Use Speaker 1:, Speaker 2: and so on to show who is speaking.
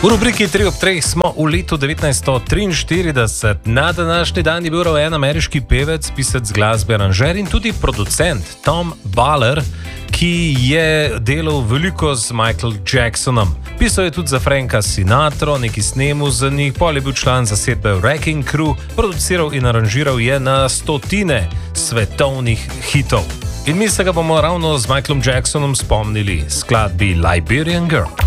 Speaker 1: V rubriki 3 ob 3 smo v letu 1943. Na današnji dan je bil rojen ameriški pevec, pisec glasbe, aranžer in tudi producent Tom Baller, ki je delal veliko z Michael Jacksonom. Pisal je tudi za Franka Sinatra, neki snemu za njih, pol je bil član zasedbe Wrecking Crew, produciral in aranžiral je na stotine svetovnih hitov. In mi se ga bomo ravno z Michaelom Jacksonom spomnili skladbi Liberian Girl.